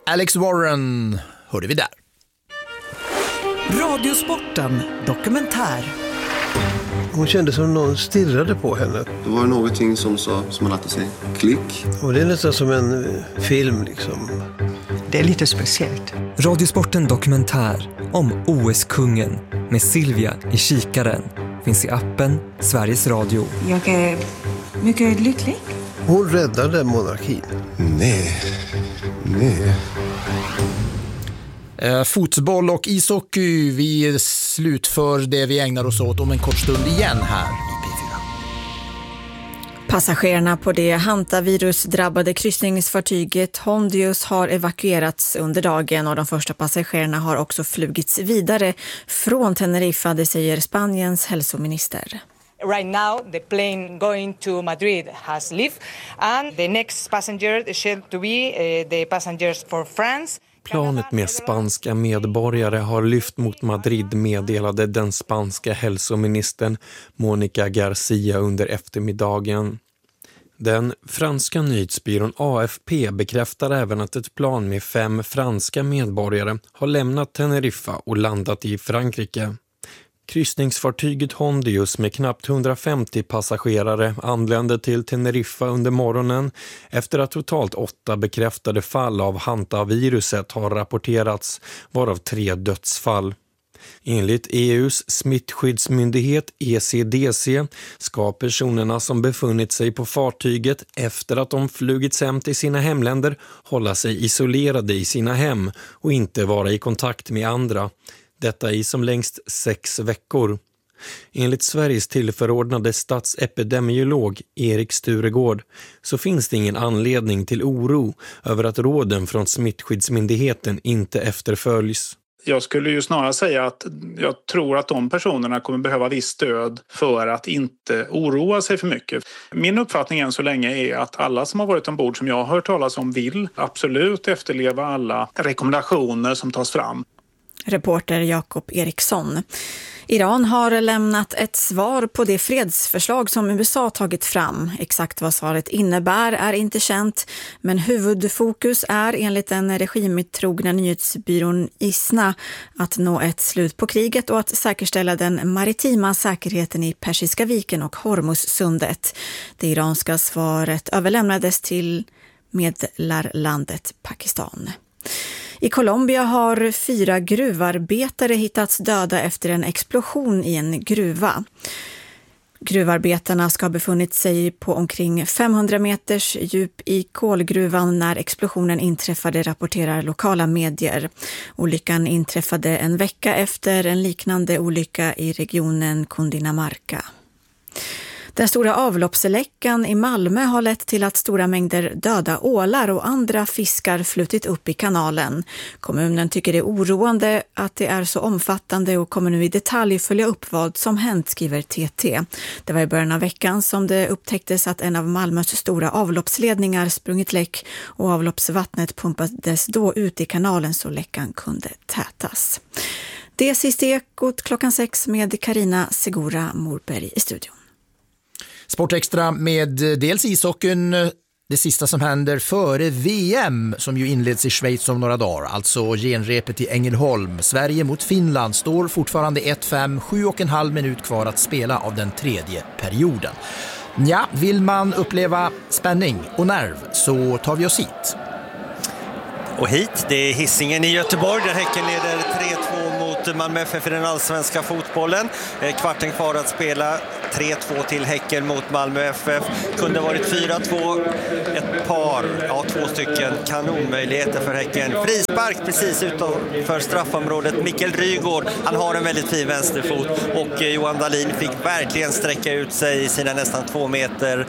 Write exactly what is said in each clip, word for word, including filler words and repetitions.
Alex Warren hörde vi där. Radiosporten dokumentär. Hon kände som någon stirrade på henne. Det var någonting som sa, som man alltid säger, klick. Och det är nästan som en film liksom. Det är lite speciellt. Radiosporten dokumentär om O S-kungen med Silvia i kikaren finns i appen Sveriges Radio. Jag är mycket lycklig. Hon räddade monarkin. Nej, nej. Eh, fotboll och ishockey, vi slutför det vi ägnar oss åt om en kort stund igen här i P fyra. Passagerarna på det hantavirusdrabbade kryssningsfartyget Hondius har evakuerats under dagen och de första passagerarna har också flugits vidare från Teneriffa, det säger Spaniens hälsominister. Right now, the plane going to Madrid has left, and the next passenger should to be uh, the passengers for France. Planet med spanska medborgare har lyft mot Madrid, meddelade den spanska hälsoministern Mónica García under eftermiddagen. Den franska nyhetsbyrån A F P bekräftar även att ett plan med fem franska medborgare har lämnat Teneriffa och landat i Frankrike. Kryssningsfartyget Hondius med knappt hundrafemtio passagerare anlände till Teneriffa under morgonen efter att totalt åtta bekräftade fall av hantaviruset har rapporterats, varav tre dödsfall. Enligt E U:s smittskyddsmyndighet E C D C ska personerna som befunnit sig på fartyget efter att de flugits hem till sina hemländer hålla sig isolerade i sina hem och inte vara i kontakt med andra. Detta i som längst sex veckor. Enligt Sveriges tillförordnade statsepidemiolog Erik Sturegård så finns det ingen anledning till oro över att råden från smittskyddsmyndigheten inte efterföljs. Jag skulle ju snarare säga att jag tror att de personerna kommer behöva viss stöd för att inte oroa sig för mycket. Min uppfattning än så länge är att alla som har varit ombord som jag har hört talas om vill absolut efterleva alla rekommendationer som tas fram. Reporter Jakob Eriksson. Iran har lämnat ett svar på det fredsförslag som U S A tagit fram. Exakt vad svaret innebär är inte känt, men huvudfokus är enligt den regimtrogna nyhetsbyrån ISNA att nå ett slut på kriget och att säkerställa den maritima säkerheten i Persiska viken och Hormuzsundet. Det iranska svaret överlämnades till medlarlandet Pakistan. I Colombia har fyra gruvarbetare hittats döda efter en explosion i en gruva. Gruvarbetarna ska ha befunnit sig på omkring femhundra meters djup i kolgruvan när explosionen inträffade, rapporterar lokala medier. Olyckan inträffade en vecka efter en liknande olycka i regionen Cundinamarca. Den stora avloppsläckan i Malmö har lett till att stora mängder döda ålar och andra fiskar flutit upp i kanalen. Kommunen tycker det är oroande att det är så omfattande och kommer nu i detalj följa upp vad som hänt, skriver T T. Det var i början av veckan som det upptäcktes att en av Malmös stora avloppsledningar sprungit läck och avloppsvattnet pumpades då ut i kanalen så läckan kunde tätas. Det är sista Ekot klockan sex med Karina Segura Morberg i studion. Sportextra med dels ishockeyn, det sista som händer före V M som ju inleds i Schweiz om några dagar, alltså genrepet i Ängelholm. Sverige mot Finland står fortfarande ett fem, sju och en halv minut kvar att spela av den tredje perioden. Ja, vill man uppleva spänning och nerv så tar vi oss hit. Och hit, det är Hisingen i Göteborg där Häcken leder tre två mot Malmö F F i den allsvenska fotbollen. Kvarten kvar att spela, tre två till Häcken mot Malmö F F. Kunde varit fyra två, ett par, ja två stycken kanonmöjligheter för Häcken. Frispark precis utanför straffområdet. Mikael Rygård, han har en väldigt fin vänsterfot och Johan Dahlin fick verkligen sträcka ut sig i sina nästan två meter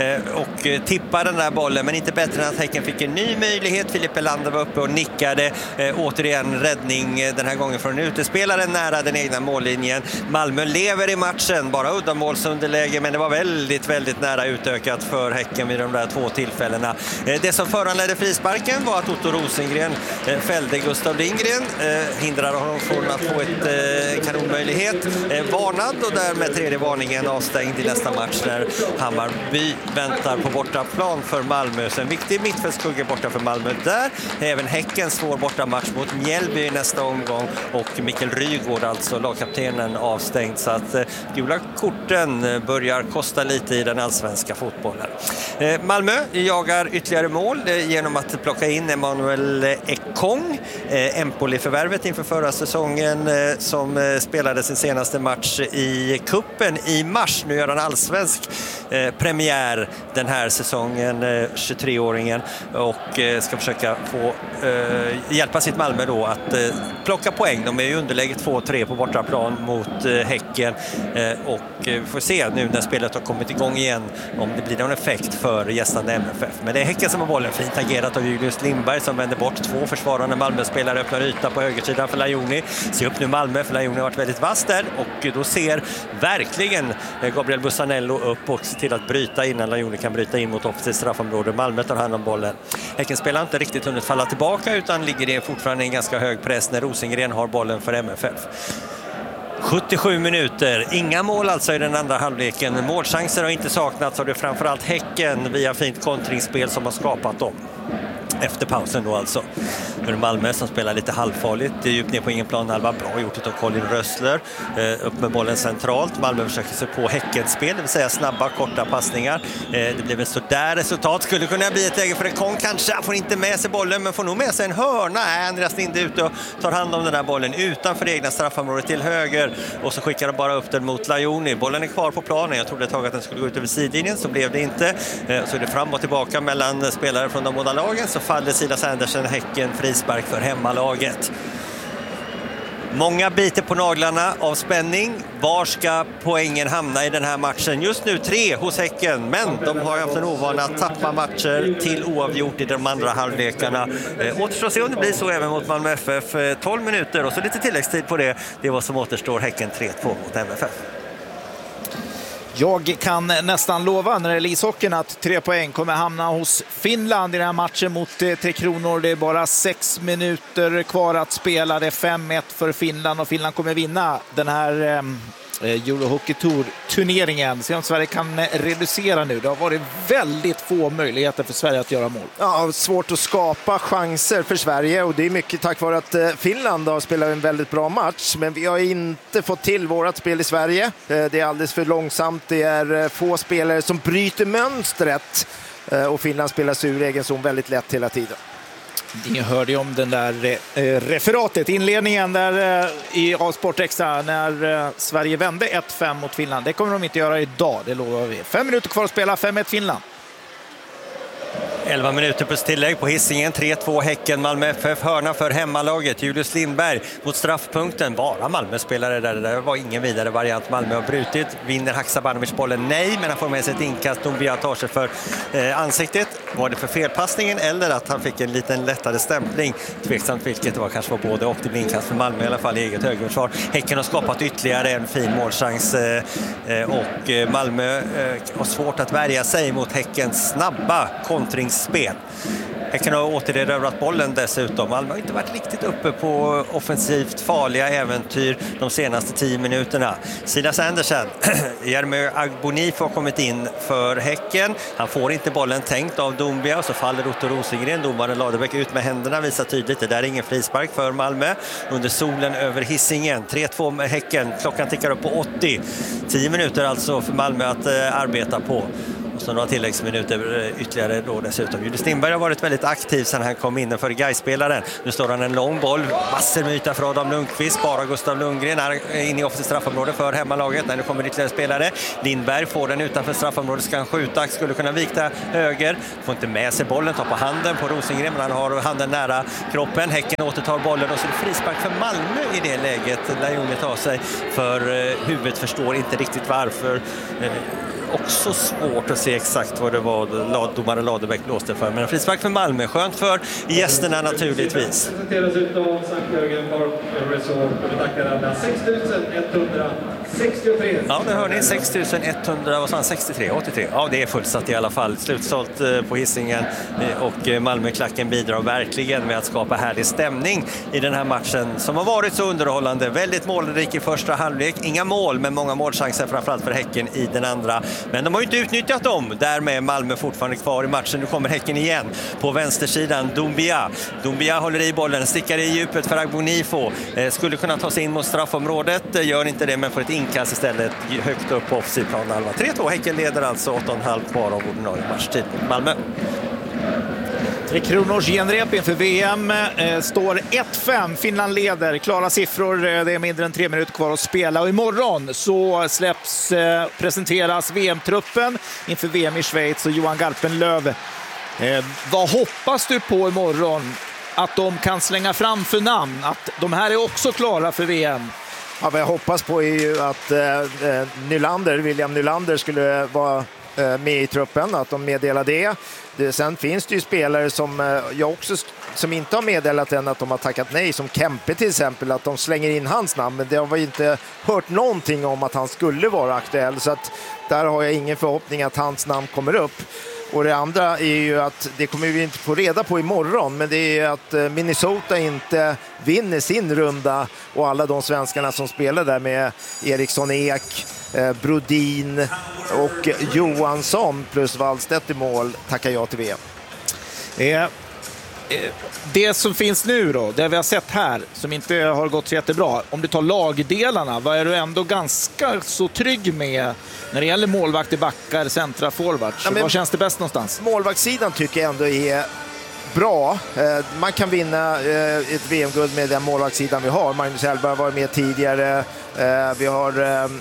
och tippa den där bollen, men inte bättre än att Häcken fick en ny möjlighet. Filip Elander var uppe och nickade. Återigen räddning den här gången från en utespelaren nära den egna mållinjen. Malmö lever i matchen, bara uddamålsunderläge, men det var väldigt, väldigt nära utökat för Häcken vid de där två tillfällena. Det som föranledde frisparken var att Otto Rosengren fällde Gustav Lindgren, hindrade honom från att få ett kanonmöjlighet. Varnad och därmed tredje varningen avstängd i nästa match när Hammarby väntar på bortaplan för Malmö. Så en viktig mittfältskugge borta för Malmö där. Även Häcken svår borta match mot Mjällby i nästa omgång och Mikael Rygård, alltså lagkaptenen, avstängd. Så att eh, gula korten börjar kosta lite i den allsvenska fotbollen. Eh, Malmö jagar ytterligare mål eh, genom att plocka in Emmanuel Ekong, eh, Empoli-förvärvet inför förra säsongen eh, som eh, spelade sin senaste match i kuppen i mars. Nu gör han allsvensk eh, premiär den här säsongen, eh, tjugotre-åringen, och eh, ska försöka få eh, hjälpa sitt Malmö då att eh, plocka poäng. De är ju underläge två tre på bortaplan mot eh, Häcken eh, och vi eh, får se nu när spelet har kommit igång igen om det blir någon effekt för gästande M F F. Men det är Häcken som har bollen, fint agerat av Julius Lindberg som vänder bort två försvarande Malmö-spelare, öppnar yta på högersidan för Lajoni. Se upp nu Malmö, för Lajoni har varit väldigt vass där och då ser verkligen Gabriel Bussanello upp och ser till att bryta innan Lajoni kan bryta in mot offensivt straffområde. Malmö tar hand om bollen. Häcken spelar inte riktigt hunnit falla tillbaka utan ligger det fortfarande i en ganska hög press när Rosengren har bollen för M F F. sjuttiosju minuter, inga mål alltså i den andra halvleken. Målchanser har inte saknats och det är framförallt Häcken via fint kontringsspel som har skapat dem. Efter pausen då alltså. Nu är Malmö som spelar lite halvfarligt. Det är djupt ner på ingen planhalva. Bra gjort av Colin Rössler. Eh, upp med bollen centralt. Malmö försöker sig på Häckens spel. Det vill säga snabba, korta passningar. Eh, det blir väl så där resultat. Skulle kunna bli ett läge för Ekong kanske. Han får inte med sig bollen men får nog med sig en hörna. Äh, Andreas Linde ute och tar hand om den där bollen utanför det egna straffområdet till höger. Och så skickar de bara upp den mot Lajoni. Bollen är kvar på planen. Jag trodde ett tag att den skulle gå ut över sidlinjen. Så blev det inte. Eh, så är det fram och tillbaka mellan spelare från de båda lagen. Så faller Silas Andersen Häcken frispark för hemmalaget. Många biter på naglarna av spänning. Var ska poängen hamna i den här matchen? Just nu tre hos Häcken, men de har haft en ovana att tappa matcher till oavgjort i de andra halvlekarna. Eh, återstår se om det blir så även mot Malmö F F. Eh, tolv minuter och så lite tilläggstid på det. Det är vad som återstår. Häcken tre två mot M F F. Jag kan nästan lova när det är ishockeyn att tre poäng kommer hamna hos Finland i den här matchen mot Tre Kronor. Det är bara sex minuter kvar att spela. Det är fem ett för Finland och Finland kommer vinna den här eh, Eurohockey Tour-turneringen. Se om Sverige kan reducera nu. Det har varit väldigt få möjligheter för Sverige att göra mål. Ja, svårt att skapa chanser för Sverige och det är mycket tack vare att Finland har spelat en väldigt bra match. Men vi har inte fått till vårat spel i Sverige. Det är alldeles för långsamt. Det är få spelare som bryter mönstret och Finland spelar sig ur egen zon väldigt lätt hela tiden. Ni hörde om den där eh, referatet, inledningen där eh, i A-sport Extra när eh, Sverige vände ett fem mot Finland. Det kommer de inte göra idag, det lovar vi. Fem minuter kvar att spela, fem ett Finland. elva minuter plus tillägg på Hisingen, tre två Häcken, Malmö F F, hörna för hemmalaget. Julius Lindberg mot straffpunkten, bara Malmö-spelare där. Det där var ingen vidare variant. Malmö har brutit, vinner Haksabanovic bollen, nej, men han får med sig ett inkast. Dombia tar sig för eh, ansiktet. Var det för felpassningen eller att han fick en liten lättare stämpling? Tveksamt vilket, det var kanske var både och. Det blir inkast för Malmö i alla fall i eget högerförsvar. Häcken har skapat ytterligare en fin målchans eh, och eh, Malmö eh, har svårt att värja sig mot Häckens snabba kontrings spel. Häcken har återerövrat bollen dessutom. Malmö har inte varit riktigt uppe på offensivt farliga äventyr de senaste tio minuterna. Silas Andersen, Jeremy Agbonif har kommit in för Häcken. Han får inte bollen tänkt av Dombia och så faller Otto Rosengren. Domaren Ladebäck ut med händerna, visar tydligt. Det där är ingen frispark för Malmö. Under solen över Hisingen. tre två med Häcken. Klockan tickar upp på åttio. tio minuter alltså för Malmö att eh, arbeta på. Så några tilläggsminuter ytterligare då dessutom. Julius Lindberg har varit väldigt aktiv sedan han kom in för Gais-spelaren. Nu står han en lång boll, massor med yta för Adam Lundqvist. Bara Gustav Lundgren är inne i offensivt straffområde för hemmalaget. När det kommer ytterligare spelare. Lindberg får den utanför straffområdet, ska han skjuta, skulle kunna vikta höger. Får inte med sig bollen, tar på handen på Rosengren, men han har handen nära kroppen. Häcken återtar bollen och så är det frispark för Malmö i det läget. Lajoni tar sig för huvudet, förstår inte riktigt varför. också svårt att se exakt vad det var domare Ladebäck blåste för. Men en frispark för Malmö, skönt för gästerna naturligtvis. Ja, det hör ni, sex tusen etthundrasextiotre, åttiotre. Ja, det är fullsatt i alla fall. Slutsålt på Hisingen, och Malmöklacken bidrar verkligen med att skapa härlig stämning i den här matchen som har varit så underhållande. Väldigt målrik i första halvlek. Inga mål, men många målchanser framförallt för Häcken i den andra. Men de har ju inte utnyttjat dem. Därmed är Malmö fortfarande kvar i matchen. Nu kommer Häcken igen på vänstersidan. Doumbia. Doumbia håller i bollen, stickar i djupet för Agbonifo. Eh, skulle kunna ta sig in mot straffområdet. Gör inte det, men får ett inkast istället högt upp på offside-plan. tre två. Häcken leder alltså åtta och en halv kvar av ordinarie matchtid mot Malmö. Tre Kronors genrep inför V M eh, står ett fem. Finland leder. Klara siffror. Eh, det är mindre än tre minuter kvar att spela. Och imorgon så släpps, eh, presenteras V M-truppen inför V M i Schweiz och Johan Garpenlöv. Eh, vad hoppas du på imorgon? Att de kan slänga fram för namn? Att de här är också klara för V M? Ja, vad jag hoppas på är ju att eh, Nylander, William Nylander skulle vara eh, med i truppen, att de meddelar det. det. Sen finns det ju spelare som eh, jag också som inte har meddelat än att de har tackat nej, som Kempe till exempel, att de slänger in hans namn, men det har vi inte hört någonting om att han skulle vara aktuell, så att där har jag ingen förhoppning att hans namn kommer upp. Och det andra är ju att, det kommer vi inte få reda på imorgon, men det är att Minnesota inte vinner sin runda, och alla de svenskarna som spelar där med Eriksson Ek, eh, Brodin och Johansson plus Wallstedt i mål tackar jag till V M. Eh, eh, det som finns nu då, det vi har sett här som inte har gått så jättebra, om du tar lagdelarna, vad är du ändå ganska så trygg med när det gäller målvakter, backar, centra, forwards? Ja, vad känns det bäst någonstans? Målvaktssidan tycker jag ändå är bra. Man kan vinna ett V M-guld med den målvaktssidan vi har. Magnus Hellberg var med tidigare. Vi har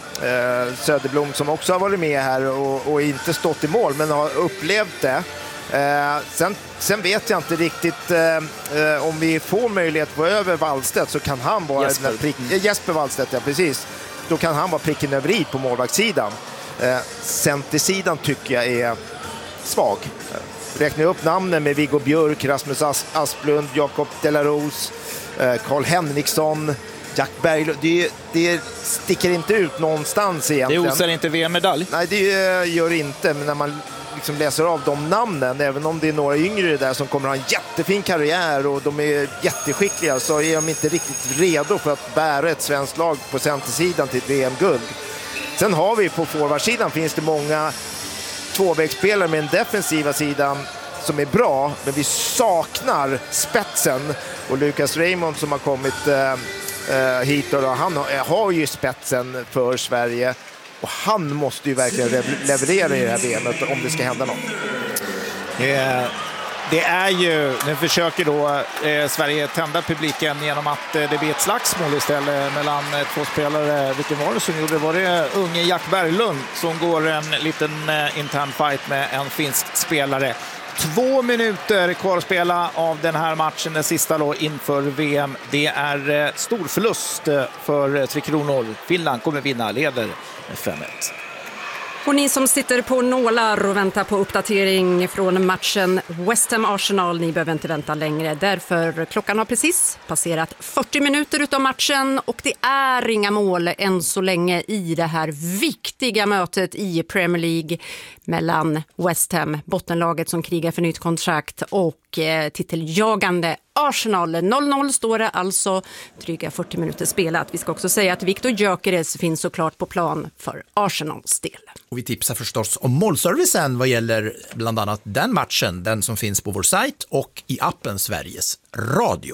Söderblom som också har varit med här och, och inte stått i mål, men har upplevt det. Sen, sen vet jag inte riktigt om vi får möjlighet att gå över Wallstedt, så kan han vara Jesper, prick, Jesper Wallstedt, ja precis. Då kan han vara pricken över i på målvaktssidan. Centersidan tycker jag är svag. Räknar upp namnen med Viggo Björk, Rasmus As- Asplund, Jakob Delaros, eh, Carl Henriksson, Jack Berglund. Det, det sticker inte ut någonstans egentligen. Det osar inte V M-medalj? Nej, det gör inte. Men när man liksom läser av de namnen, även om det är några yngre där som kommer ha en jättefin karriär och de är jätteskickliga, så är de inte riktigt redo för att bära ett svenskt lag på centersidan till ett V M-guld. Sen har vi på forwardsidan finns det många tvåvägsspelare med en defensiva sidan som är bra, men vi saknar spetsen, och Lucas Raymond som har kommit eh, hit och då, han har, har ju spetsen för Sverige, och han måste ju verkligen leverera i det här V M:et om det ska hända något. Yeah. Det är ju, nu försöker då eh, Sverige tända publiken genom att eh, det blir ett slagsmål istället mellan eh, två spelare. Vilken var det som gjorde? Var det unge Jack Berglund som går en liten eh, intern fight med en finsk spelare? Två minuter kvar att spela av den här matchen, den sista då inför V M. Det är eh, stor förlust eh, för eh, Tre Kronor. Finland kommer vinna, leder med fem ett. Och ni som sitter på nålar och väntar på uppdatering från matchen West Ham Arsenal, ni behöver inte vänta längre. Därför klockan har precis passerat fyrtio minuter utav matchen, och det är inga mål än så länge i det här viktiga mötet i Premier League mellan West Ham, bottenlaget som krigar för nytt kontrakt, och eh, titeljagande Arsenal. noll noll står det alltså, dryga fyrtio minuter spelat. Vi ska också säga att Viktor Gyökeres finns såklart på plan för Arsenals del. Och vi tipsar förstås om målservicen vad gäller bland annat den matchen, den som finns på vår sajt och i appen Sveriges Radio.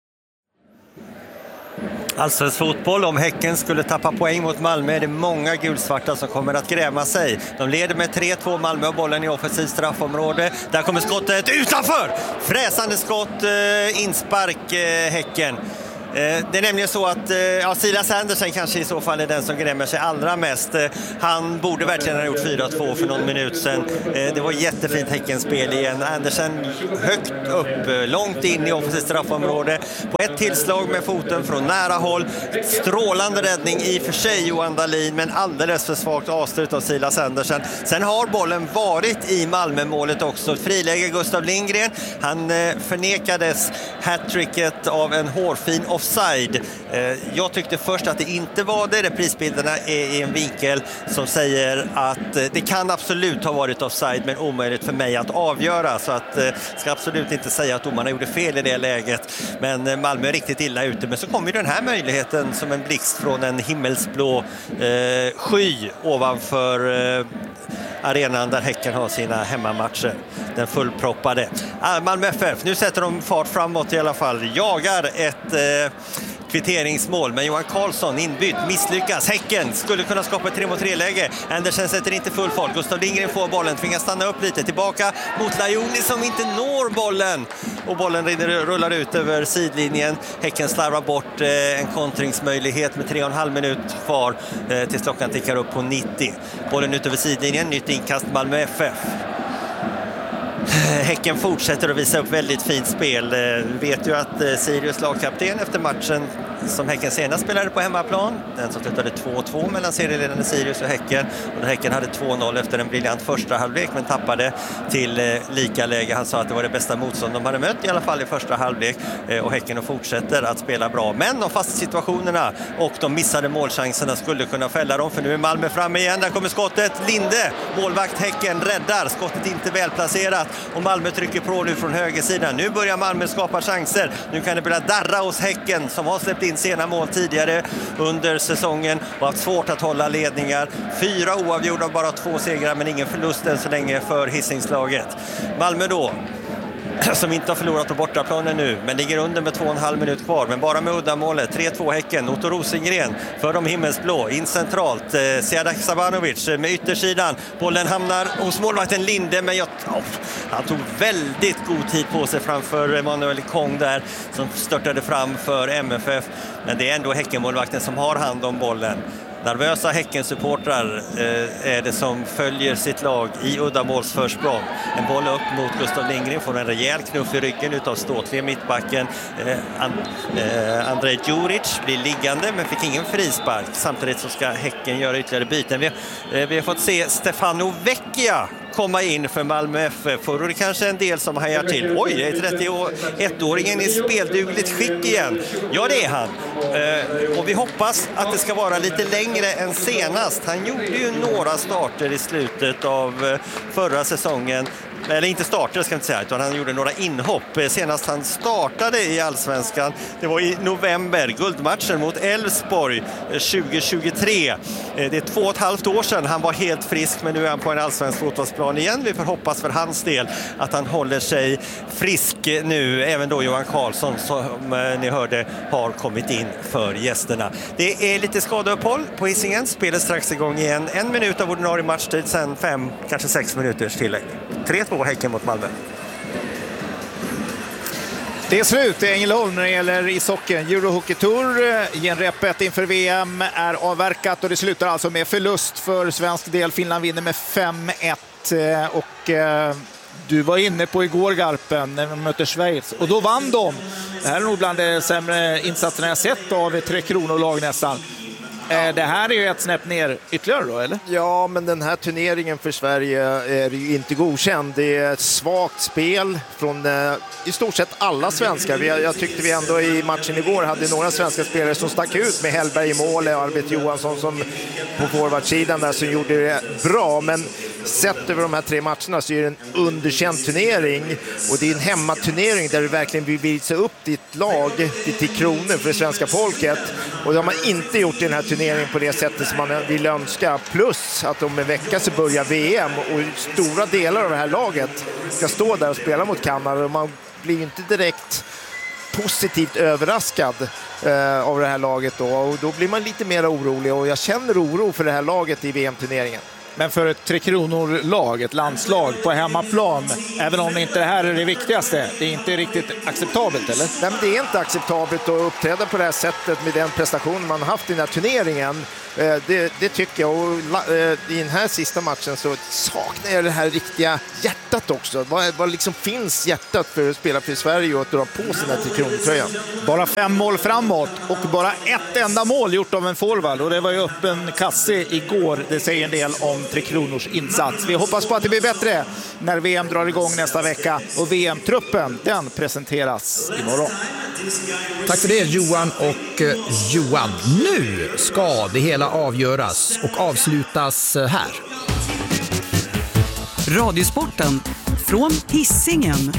Allsvensk fotboll, om Häcken skulle tappa poäng mot Malmö är det många gulsvarta som kommer att gräma sig. De leder med tre två, Malmö och bollen i offensiv straffområde. Där kommer skottet utanför! Fräsande skott, eh, inspark eh, Häcken. Det är nämligen så att ja, Silas Andersen kanske i så fall är den som grämmer sig allra mest. Han borde verkligen ha gjort fyra två för någon minut sedan. Det var jättefint Häckenspel igen. Andersen högt upp, långt in i offensivt straffområde. På ett tillslag med foten från nära håll. Strålande räddning i för sig Johan Dahlin, men alldeles för svagt avslut av Silas Andersen. Sen har bollen varit i Malmö-målet också. Friläge Gustav Lindgren. Han förnekades hattricket av en hårfin offside. Jag tyckte först att det inte var det. Reprisbilderna är i en vinkel som säger att det kan absolut ha varit offside, men omöjligt för mig att avgöra. Så att ska absolut inte säga att domarna gjorde fel i det läget. Men Malmö är riktigt illa ute. Men så kommer den här möjligheten som en blixt från en himmelsblå eh, sky ovanför eh, arenan där Häcken har sina hemmamatcher. Den fullproppade. Malmö F F, nu sätter de fart framåt i alla fall. Jagar ett eh, kvitteringsmål, men Johan Karlsson inbytt, misslyckas. Häcken skulle kunna skapa ett tre mot tre-läge. Andersen sätter inte full fart. Gustav Lindgren får bollen, tvingas stanna upp lite. Tillbaka mot Lajoni som inte når bollen. Och bollen rullar ut över sidlinjen. Häcken slarvar bort eh, en kontringsmöjlighet med tre och en halv minut kvar eh, tills klockan tickar upp på nittio. Bollen ut över sidlinjen, nytt inkast Malmö F F. Häcken fortsätter att visa upp väldigt fint spel. Vi vet ju att Sirius lagkapten efter matchen som Häcken senast spelade på hemmaplan, den som slutade två två mellan serieledande Sirius och Häcken, och Häcken hade två noll efter en briljant första halvlek men tappade till lika läge. Han sa att det var det bästa motstånd de hade mött i alla fall i första halvlek, och Häcken fortsätter att spela bra, men de fasta situationerna och de missade målchanserna skulle kunna fälla dem, för nu är Malmö framme igen. Där kommer skottet, Linde, målvakt Häcken räddar, skottet inte välplacerat och Malmö trycker på nu från högersidan. Nu börjar Malmö skapa chanser. Nu kan det börja darra hos Häcken som har släppt in sena mål tidigare under säsongen och haft svårt att hålla ledningar. Fyra oavgjorda, bara två segrar, men ingen förlust än så länge för Hisingslaget. Malmö då, som inte har förlorat på bortaplanen nu, men ligger under med två och en halv minut kvar, men bara med uddamålet. tre två Häcken, Otto Rosengren för de himmelsblå, in centralt, eh, Seadak Sabanovic med yttersidan, bollen hamnar hos målvakten Linde, men jag, oh, han tog väldigt god tid på sig framför Emanuel Kong där, som störtade fram för M F F, men det är ändå Häckenmålvakten som har hand om bollen. Nervösa Häcken-supportrar eh, är det som följer sitt lag i uddamålsförsprång. En boll upp mot Gustav Lindgren, får en rejäl knuff i ryggen utav ståtliga mittbacken. Eh, and, eh, Andrej Djuric blir liggande men fick ingen frispark. Samtidigt så ska Häcken göra ytterligare byten. Vi, eh, vi har fått se Stefano Vecchia komma in för Malmö F F. Och det är kanske en del som hajar till. Oj, det är trettioett-åringen i speldugligt skick igen. Ja, det är han. Eh, och vi hoppas att det ska vara lite längre än senast. Han gjorde ju några starter i slutet av eh, förra säsongen. Eller inte startade ska jag inte säga, utan han gjorde några inhopp. Senast han startade i Allsvenskan, det var i november, guldmatchen mot Elfsborg tjugo tjugotre. Det är två och ett halvt år sedan han var helt frisk, men nu är han på en allsvensk fotbollsplan igen. Vi får hoppas för hans del att han håller sig frisk nu. Även då Johan Karlsson, som ni hörde, har kommit in för gästerna. Det är lite skadeuppehåll på Hisingen. Spelet strax igång igen. En minut av ordinarie matchtid, sen fem, kanske sex minuters tillägg. tre två Häcken mot Malmö. Det är slut i Ängelholm när det gäller ishockeyn. Eurohockey Tour, genrepet inför V M är avverkat och det slutar alltså med förlust för svensk del. Finland vinner med fem ett och eh, du var inne på igår, Garpen, när de möter Schweiz och då vann de. Det här är nog bland de sämre insatserna jag sett av Tre Kronor-lag nästan. Det här är ju ett snäpp ner ytterligare då, eller? Ja, men den här turneringen för Sverige är ju inte godkänd. Det är ett svagt spel från eh, i stort sett alla svenskar. Vi, jag tyckte vi ändå i matchen igår hade några svenska spelare som stack ut med Hellberg i mål och Arbet Johansson som på forwardsidan där som gjorde det bra. Men sett över de här tre matcherna så är det en underkänd turnering och det är en hemmaturnering där du verkligen vill visa upp ditt lag till kronor för det svenska folket, och det har man inte gjort i den här turneringen på det sättet som man vill önska. Plus att om en vecka så börjar V M och stora delar av det här laget ska stå där och spela mot Kanada och man blir inte direkt positivt överraskad eh, av det här laget då, och då blir man lite mer orolig, och jag känner oro för det här laget i V M-turneringen. Men för ett Tre Kronor-lag, ett landslag på hemmaplan, även om inte det här är det viktigaste, det är inte riktigt acceptabelt, eller? Nej, men det är inte acceptabelt att uppträda på det här sättet med den prestation man har haft i den här turneringen. Det, det tycker jag. Och i den här sista matchen så saknar jag det här riktiga hjärtat också. Vad, vad liksom finns hjärtat för att spela för Sverige och att dra på sig den här Tre Kronor-tröjan? Bara fem mål framåt och bara ett enda mål gjort av en forward. Och det var ju öppen kasse igår. Det säger en del om Tre Kronors insats. Vi hoppas på att det blir bättre när V M drar igång nästa vecka. Och V M-truppen, den presenteras imorgon. Tack för det Johan och eh, Johan. Nu ska det hela avgöras och avslutas här. Radiosporten från Hisingen.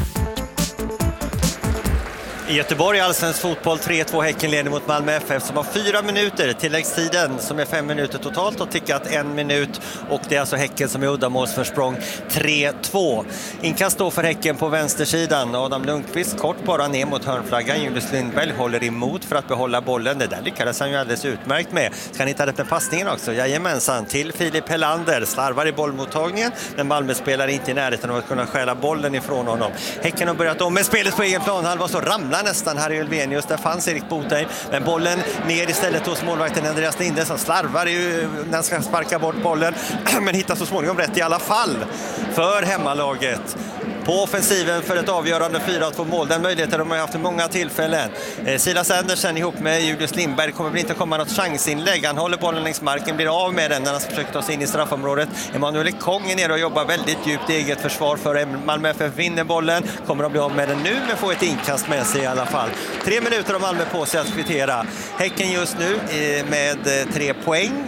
I Göteborg allsvensk fotboll tre två Häcken leder mot Malmö F F som har fyra minuter. Tilläggstiden som är fem minuter totalt och tickat en minut. Och det är alltså Häcken som är uddamålsförsprång tre två. Inkast då för Häcken på vänstersidan. Adam Lundqvist kort bara ner mot hörnflaggan. Julius Lindberg håller emot för att behålla bollen. Det där lyckades han ju alldeles utmärkt med. Ska han hitta rätt med passningen också? Jajamensan till Filip Helander. Slarvar i bollmottagningen. Men Malmö spelar inte i närheten av att kunna stjäla bollen ifrån honom. Häcken har börjat om med spelet på egen plan. Han var så ramlar nästan Harry Ulvenius. Där fanns Erik Botheim. Men bollen ner istället hos målvakten Andreas Linde som slarvar ju när han ska sparka bort bollen. Men hittar så småningom rätt i alla fall för hemmalaget. På offensiven för ett avgörande fyra två mål. Den möjligheten har man haft i många tillfällen. Eh, Silas Andersen ihop med Julius Lindberg kommer väl inte komma något chansinlägg. Han håller bollen längs marken, blir av med den när han försöker ta sig in i straffområdet. Emanuel Ekong är nere och jobbar väldigt djupt i eget försvar för Malmö F F vinner bollen. Kommer att bli av med den nu men får ett inkast med sig i alla fall. Tre minuter har Malmö på sig att kvittera. Häcken just nu eh, med eh, tre poäng.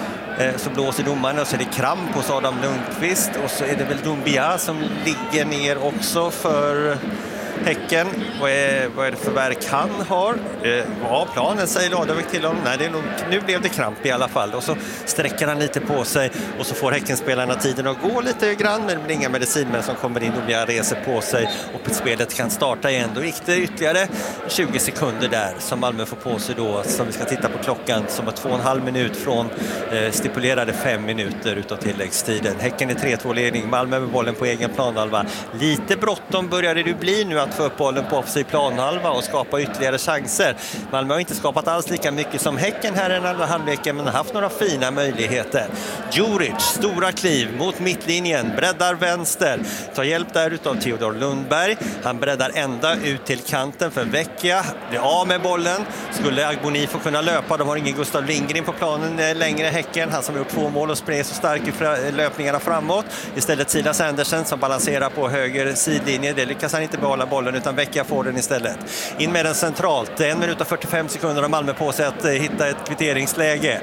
Så blåser domaren och så är det kramp hos Adam Lundqvist och så är det väl Dumbia som ligger ner också för Häcken. Vad är, vad är det för verk han har? Ja, planen säger Ladevik till honom. Nej, det är nog, nu blev det kramp i alla fall. Och så sträcker han lite på sig och så får Häckenspelarna tiden att gå lite grann. Men det blir inga medicinmän som kommer in. Dumbia reser på sig och spelet kan starta igen. Då gick det ytterligare tjugo sekunder där som Malmö får på sig då. Som vi ska titta på klockan som är två och en halv minut från eh, stipulerade fem minuter utav tilläggstiden. Häcken är tre två ledning. Malmö med bollen på egen planhalva. Lite bråttom började det bli nu att få upp bollen på offensiv planhalva och skapa ytterligare chanser. Malmö har inte skapat alls lika mycket som Häcken här i den andra halvleken men har haft några fina möjligheter. Djuric, stora kliv mot mittlinjen, breddar vänster. Tar hjälp där utav Theodor Lundberg. Han breddar ända ut till kanten för Vecchia. Blir av med bollen. Skulle Agboni få kunna löpa. De har ingen Gustav Lindgren på planen längre Häcken. Han som har gjort två mål och spred så stark i löpningarna framåt. Istället Silas Andersen som balanserar på höger sidlinje. Det lyckas han inte behålla bollen utan Vecchia får den istället. In med den centralt. En minut och fyrtiofem sekunder har Malmö på sig att hitta ett kvitteringsläge.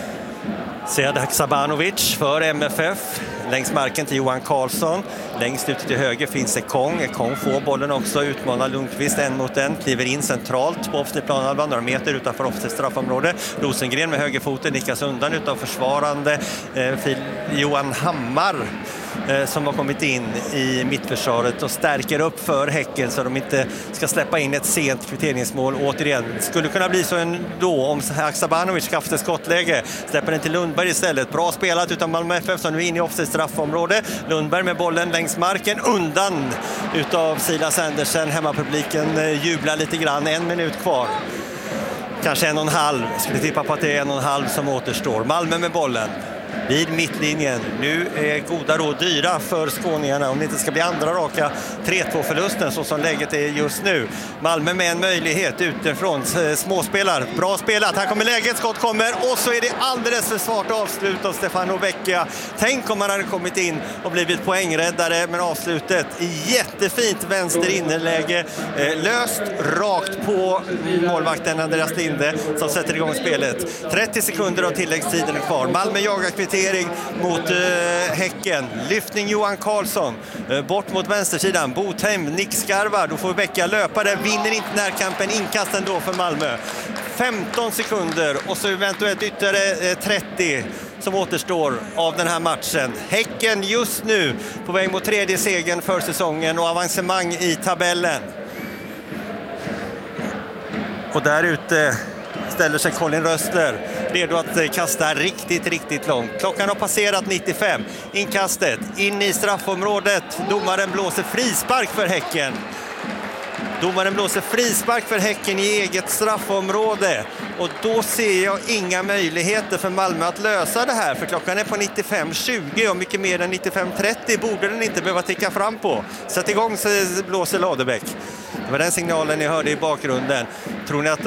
Sead Haksabanovic för M F F. Längs marken till Johan Karlsson. Längst ut till höger finns Ekong. Ekong får bollen också, utmanar Lundqvist en mot en. Kliver in centralt på offentlig planhalva, några meter utanför offentlig straffområde. Rosengren med högerfoten nickas undan utav försvarande eh, Johan Hammar eh, som har kommit in i mittförsvaret och stärker upp för Häcken så de inte ska släppa in ett sent kvitteringsmål. Återigen, skulle kunna bli så ändå om Haksabanovic ska haft ett skottläge. Släpper den till Lundberg istället. Bra spelat utan Malmö F F som nu är inne i offentlig straffområde. Lundberg med bollen längs marken undan utav Silas Andersen. Hemmapubliken jublar lite grann. En minut kvar. Kanske en och en halv. Skulle tippa på att det är en och en halv som återstår. Malmö med bollen vid mittlinjen. Nu är goda råd dyra för skåningarna om det inte ska bli andra raka tre två förlusten så som läget är just nu. Malmö med en möjlighet utifrån. Småspelar, bra spelat. Här kommer läget, skott kommer och så är det alldeles för svårt avslut av Stefano Vecchia. Tänk om han hade kommit in och blivit poängräddare, men avslutet jättefint vänster innerläge. Löst rakt på målvakten Andreas Linde som sätter igång spelet. trettio sekunder av tilläggstiden kvar. Malmö jagar kvittering mot uh, Häcken. Lyftning Johan Karlsson. Uh, bort mot vänstersidan. Botheim, nickskarvar. Då får Vecchia löpa där. Vinner inte närkampen. Inkasten då för Malmö. femton sekunder och så eventuellt ytterligare uh, trettio som återstår av den här matchen. Häcken just nu på väg mot tredje segern för säsongen och avancemang i tabellen. Och där ute ställer sig Colin Rössler redo att kasta riktigt, riktigt långt. Klockan har passerat nittiofem. Inkastet in i straffområdet. Domaren blåser frispark för Häcken. Domaren blåser frispark för Häcken i eget straffområde. Och då ser jag inga möjligheter för Malmö att lösa det här. För klockan är på nittiofem tjugo och mycket mer än nittiofem trettio borde den inte behöva ticka fram på. Sätt igång så blåser Ladebäck. Det var den signalen ni hörde i bakgrunden. Tror ni att